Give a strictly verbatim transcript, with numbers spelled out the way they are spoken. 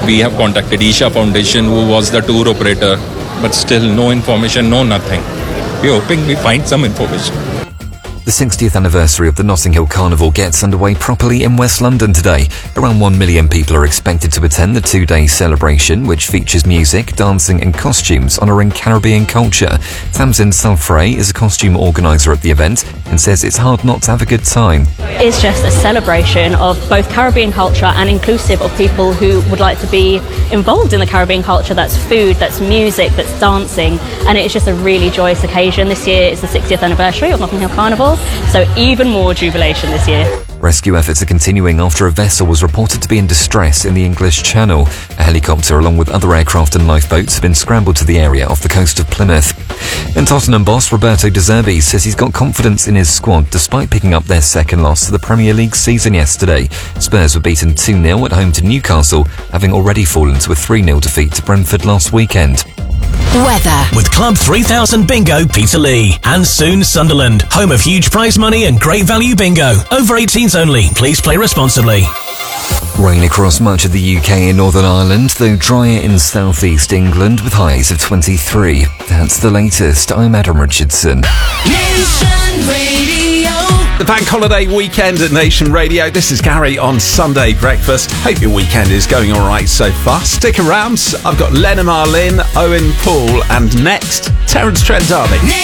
We have contacted Isha Foundation, who was the tour operator, but still no information, no nothing. We're hoping we find some information. The sixtieth anniversary of the Notting Hill Carnival gets underway properly in West London today. Around one million people are expected to attend the two-day celebration, which features music, dancing and costumes honouring Caribbean culture. Tamsin Sulfray is a costume organiser at the event and says it's hard not to have a good time. It's just a celebration of both Caribbean culture and inclusive of people who would like to be involved in the Caribbean culture. That's food, that's music, that's dancing, and it's just a really joyous occasion. This year is the sixtieth anniversary of Notting Hill Carnival, so even more jubilation this year. Rescue efforts are continuing after a vessel was reported to be in distress in the English Channel. A helicopter along with other aircraft and lifeboats have been scrambled to the area off the coast of Plymouth. And Tottenham boss Roberto De Zerbi says he's got confidence in his squad despite picking up their second loss to the Premier League season yesterday. Spurs were beaten two nil at home to Newcastle, having already fallen to a three nil defeat to Brentford last weekend. Weather. With Club three thousand Bingo Peterlee and soon Sunderland, home of huge prize money and great value bingo. Over eighteens only. Please play responsibly. Rain across much of the U K and Northern Ireland, though drier in southeast England with highs of twenty-three. That's the latest. I'm Adam Richardson. Nation Radio. The bank holiday weekend at Nation Radio. This is Gary on Sunday Breakfast. Hope your weekend is going all right so far. Stick around. I've got Lena Marlin, Owen Paul, and next, Terence Trent D'Arby.